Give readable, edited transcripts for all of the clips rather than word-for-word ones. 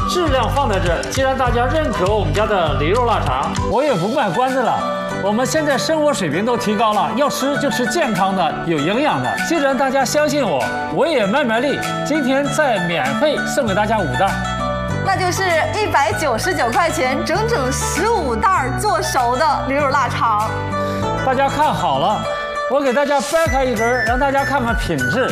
质量放在这儿。既然大家认可我们家的驴肉腊肠，我也不卖关子了。我们现在生活水平都提高了，要吃就吃健康的、有营养的。既然大家相信我，我也卖力，今天再免费送给大家5袋。 那就是199块钱，整整15袋做熟的驴肉腊肠。 大家看好了，我给大家掰开一根，让大家看看品质。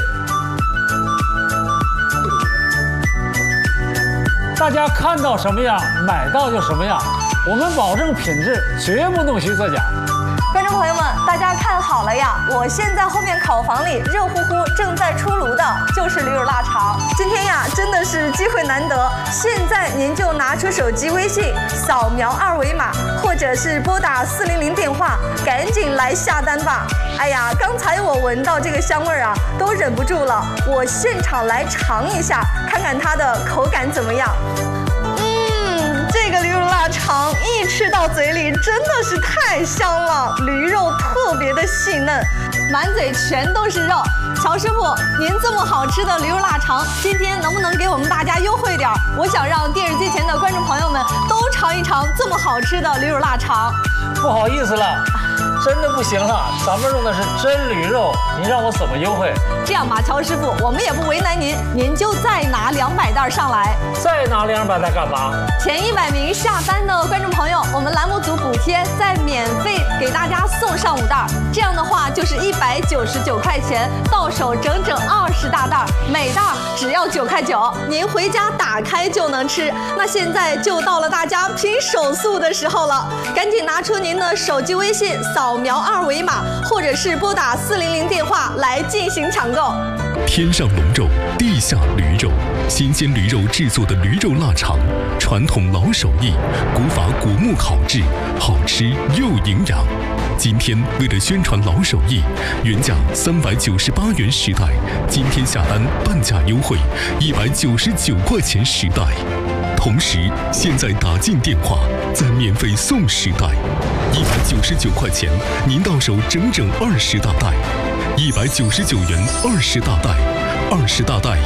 大家看到什么样，买到就什么样。我们保证品质，绝不弄虚作假。 观众朋友们，大家看好了呀！我现在后面烤房里热乎乎正在出炉的就是驴肉腊肠。今天呀，真的是机会难得，现在您就拿出手机微信，扫描2维码，或者是拨打400电话，赶紧来下单吧！哎呀，刚才我闻到这个香味儿啊，都忍不住了。我现场来尝一下，看看它的口感怎么样。这个驴肉腊肠一吃到嘴里真的是太香了，驴肉特别的细嫩，满嘴全都是肉。乔师傅，您这么好吃的驴肉腊肠，今天能不能给我们大家优惠点？我想让电视机前的观众朋友们都尝一尝这么好吃的驴肉腊肠。 不好意思了，真的不行了，咱们用的是真驴肉，您让我怎么优惠？ 这样吧，乔师傅，我们也不为难您，您就再拿200袋上来。 再拿200袋干嘛？ 前100名下单的观众朋友，我们栏目组补贴，再免费给大家送上5袋。这样的话就是199块钱，到手整整20大袋，每袋只要9块9，您回家打开就能吃。那现在就到了大家拼手速的时候了，赶紧拿出您的手机微信，扫描2维码，或者是拨打400电话来进行抢购。 天上龙肉，地下驴肉，新鲜驴肉制作的驴肉腊肠，传统老手艺，古法果木烤制，好吃又营养。今天为了宣传老手艺，原价398元10袋，今天下单半价优惠，199块钱10袋。同时，现在打进电话，再免费送10袋，199块钱，您到手整整20大袋，199元20大袋，20大袋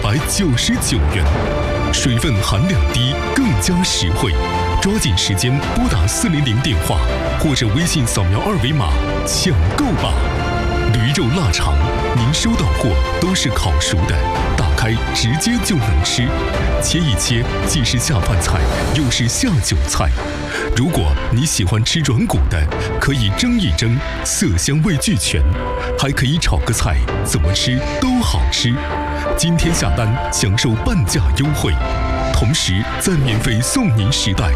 199元，水分含量低，更加实惠。抓紧时间拨打400电话，或者微信扫描2维码抢购吧。驴肉腊肠，您收到货都是烤熟的，打开直接就能吃，切一切既是下饭菜，又是下酒菜。如果你喜欢吃软骨的，可以蒸一蒸，色香味俱全，还可以炒个菜，怎么吃都好吃。今天下单享受半价优惠，同时再免费送您10袋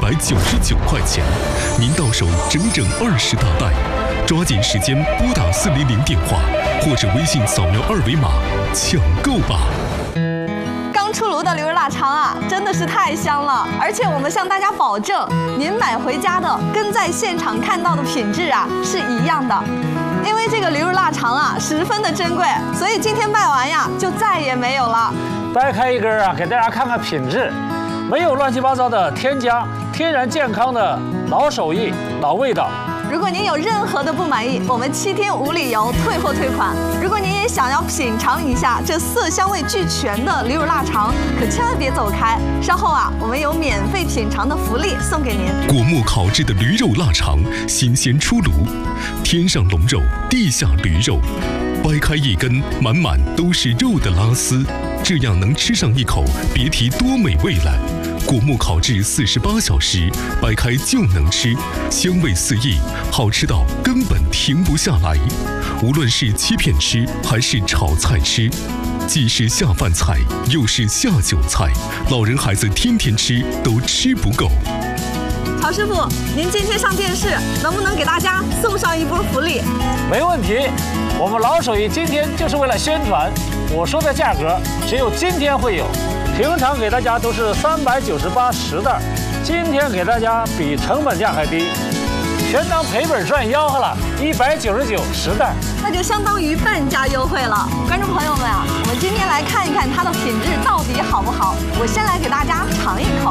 ，199块钱，您到手整整20大袋。抓紧时间拨打400电话，或者微信扫描2维码抢购吧。 刚出炉的驴肉腊肠啊，真的是太香了！而且我们向大家保证，您买回家的跟在现场看到的品质啊是一样的。因为这个驴肉腊肠啊十分的珍贵，所以今天卖完呀就再也没有了。 掰开一根啊，给大家看看品质，没有乱七八糟的添加，天然健康的老手艺、老味道。 如果您有任何的不满意，我们7天无理由退货退款。如果您也想要品尝一下这色香味俱全的驴肉腊肠，可千万别走开，稍后啊，我们有免费品尝的福利送给您。 果木烤制的驴肉腊肠，新鲜出炉，天上龙肉，地下驴肉，掰开一根，满满都是肉的拉丝，这样能吃上一口，别提多美味了。果木烤制48小时，掰开就能吃，香味四溢，好吃到根本停不下来。无论是切片吃还是炒菜吃，既是下饭菜，又是下酒菜，老人孩子天天吃都吃不够。 曹师傅，您今天上电视，能不能给大家送上一波福利？ 没问题，我们老手艺今天就是为了宣传，我说的价格只有今天会有。平常给大家都是398 10袋，今天给大家比成本价还低，全当赔本赚吆喝了，199 10袋， 那就相当于半价优惠了。观众朋友们啊，我们今天来看一看它的品质到底好不好。我先来给大家尝一口，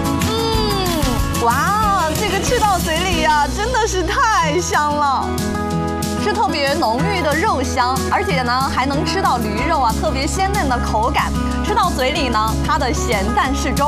哇，这个吃到嘴里呀，真的是太香了。是特别浓郁的肉香，而且呢还能吃到驴肉啊特别鲜嫩的口感，吃到嘴里呢，它的咸淡适中。